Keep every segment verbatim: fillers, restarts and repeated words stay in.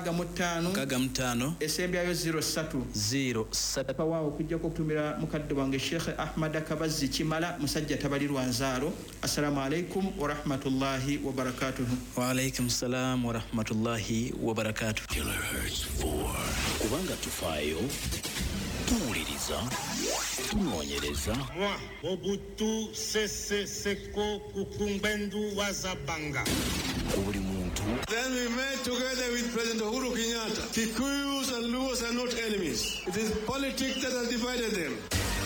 mukaga mutano mukaga mutano esembyayo zero three zero three pawawo kujja kutumira mukadde wange Sheikh Ahmad Kabazi Kimala musajja tabalirwa nzaro. Assalamu alaikum wa rahmatullahi wa barakatuh. Wa alaikum salam wa rahmatullahi wa barakatuh. Kilohertz four kubanga tufayo tuwuliriza tunoonyereza. Moi Mobutu Sese Seko Kukumbendu Wazabanga. Buli muntu. Then we met together with President Uhuru Kenyatta. Kikuyus and Luos are not enemies. It is politics that has divided them.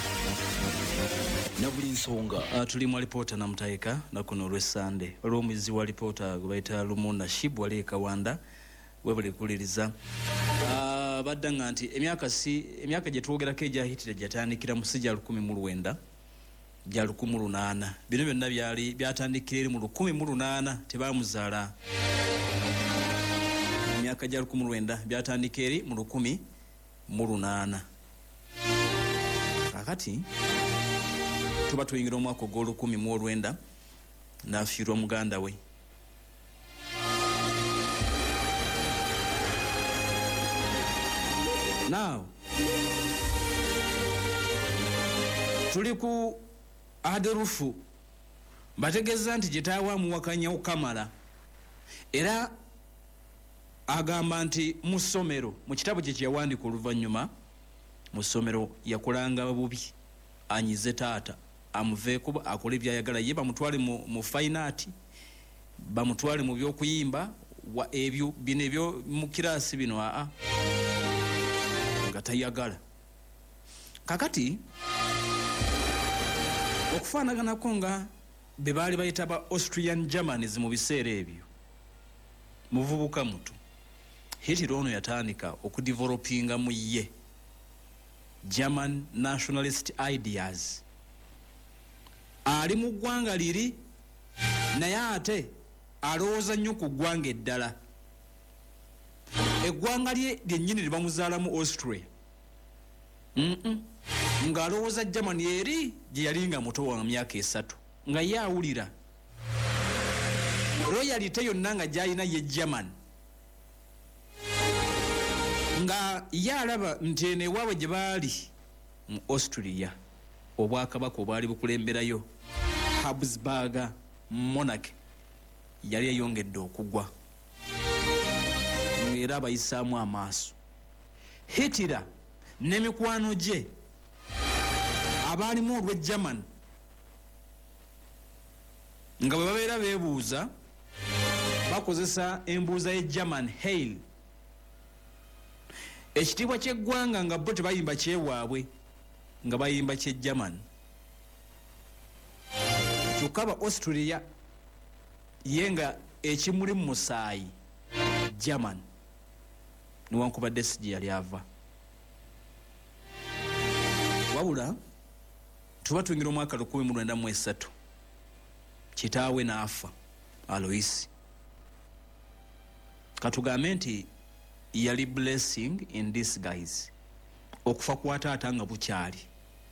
Na buli nsonga. Uh, tuli mu alipota na mutaika na kuno lwesande. Olw'omwezi wa alipota gubaita Lumuna Shib wali Kawanda webuli kuliriza. Uh, badda nga nti emyaka si emyaka gye twogerako egyahitira gyatandikira mu sijja lukumi mu lwenda gya lukumi mu lunaana. Bino byonna byali byatandikira eri mu lukumi mu lunaana tebamuzaala. Emyaka gya lukumi mu lwenda byatandikira eri mu lukumi mu lunaana. Kakati tuba tuyingira omwaka ogw'olukumi mu olwenda n'afiirwa muganda we. Now tuli ku Aderufu bategeza nti jetawa muwakanya ukamala era agamba nti musomero mu kitabo kye kyawandika oluvannyuma musomero yakulanga bubi anyize taata amuveeko akola ebyayagala ye bamutwale mu, mu fainati bamutwale mu byokuyimba wa ebyo bino ebyo mu kirasi bino aa nga tayagala. Kakati okufaanaganako nga be baali bayita ba Austrian Germans mu biseera ebyo muvubuka muto Hitler ono yatandika okudevelopinga mu ye German nationalist ideas. Ali mu ggwanga liri naye ate alowooza nnyo ku ggwanga eddala. Eggwanga lye lyennyini lye bamuzaalamu Austria. Mm -mm. Ng'alowooza Germany eri gye yali nga muto wa myaka esatu nga ye awulira royalite yonna nga gy'alina ye German. Nga ye alaba nti eno ewaabwe gye baali mu Austria obwakabaka obwali bukulemberayo Habsburg monarchy yali yayongedde okugwa era abayisaamu amaaso. Hitler n'emikwano gye abaalimu olw'e German nga bwe babeera beebuuza bakozesa embuuza y'e German Heil. Ekitiibwa ky'eggwanga nga bo tebayimba kyewaabwe nga bayimba kye German. Kyokka ba Austria ye nga ekimuli mu musaayi German niwankubadde si gye yali ava. Wabula tuba tuyingira omwaka lukumi mu lwenda mu esatu kitaawe n'afa Alois. Katugambe nti yali blessing in disguise. Okufa kwa taata nga bukyali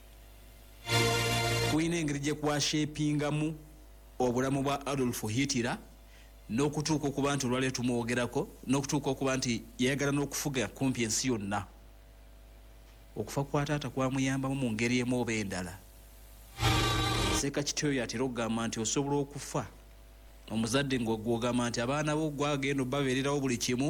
kuyina engeri gye kwashapingamu obulamu bwa Adolf Hitler n'okutuuka okuba nti olwaleero tumwogerako n'okutuuka okuba nti yayagala n'okufuga kumpi ensi yonna. Okufa kwa taata kwamuyambamu mu ngeri emu oba endala. Seeka kityo yatera okugamba nti osobola okufa omuzadde ng'ogwogamba nti abaana bo gwagenda obabeererawo buli kimu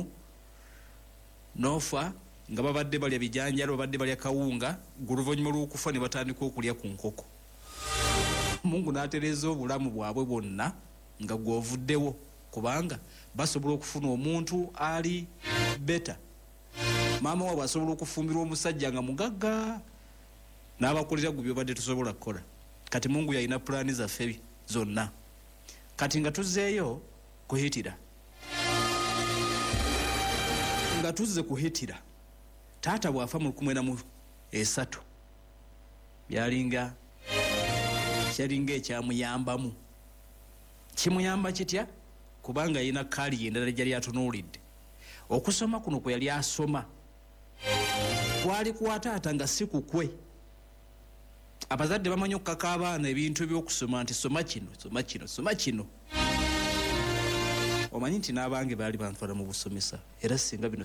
n'ofa nga babadde balya bijanjalo babadde balya kawunga guluvannyuma lw'okufa ne batandika okulya ku nkoko. Mungu n'atereeza obulamu bwabwe bwonna nga gw'ovuddewo kubanga basobola okufuna omuntu ali beta. Maama waabwe asobola okufumbirwa omusajja nga mugagga n'abakolera gu byobadde tusobola kukola. Kati Mungu yalina pulaani zaffe zonna. Kati nga tuzzeeyo ku Hitler. Nga tuzze ku Hitler taata bw'afa mu lukumi mwenda mu esatu byalinga kyalinga ekyamuyambamu. Kimuyamba kitya? Kubanga yina kali endala gyali atunuulidde. Okusoma kuno kwe yali asoma kwali kwa taata nga si kukwe. Abazadde bamanyi okukaka abaana ebintu by'okusoma nti soma kino soma kino soma kino. Omanyi nti n'abange baali bantwala mu busomesa era singa bino